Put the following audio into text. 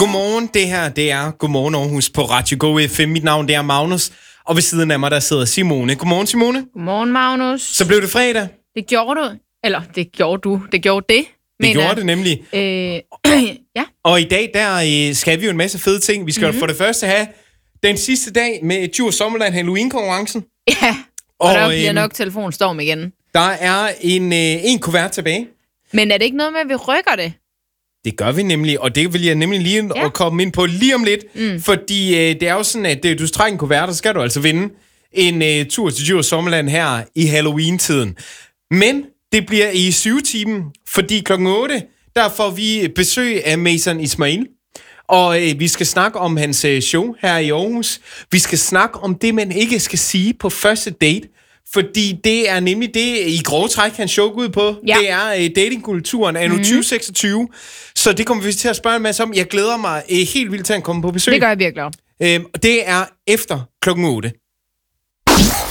Godmorgen, det her det er Godmorgen Aarhus på Radio Go FM. Mit navn det er Magnus, og ved siden af mig der sidder Simone. Godmorgen Simone. Godmorgen Magnus. Så blev det fredag. Det gjorde du. Eller det gjorde du. Det gjorde det. Det gjorde det nemlig. Ja. Og i dag der skal vi jo en masse fede ting. Vi skal for det første have den sidste dag med Djurs Sommerland Halloween-konkurrencen. Ja, og der bliver nok telefonstorm igen. Der er en kuvert tilbage. Men er det ikke noget med, at vi rykker det? Det gør vi nemlig, og det vil jeg nemlig lige komme ind på lige om lidt. Fordi det er jo sådan, at du trækker en kuvert, så skal du altså vinde en tur til Djurs Sommerland her i Halloween-tiden. Men det bliver i 7-timen, fordi klokken 8, der får vi besøg af Mason Ismail. Og vi skal snakke om hans show her i Aarhus. Vi skal snakke om det, man ikke skal sige på første date. Fordi det er nemlig det, i grove træk, hans show går ud på. Ja. Det er datingkulturen anno 2026. Så det kommer vi til at spørge en masse om. Jeg glæder mig helt vildt til at komme på besøg. Det gør jeg virkelig. Det er efter klokken 8.